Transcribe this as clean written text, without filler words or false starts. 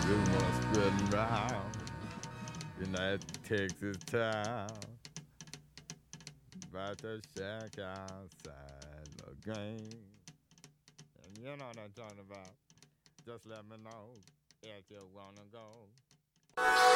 Rumors spreading round in that Texas town about the shack outside the game. And you know what I'm talking about. Just let me know if you wanna go.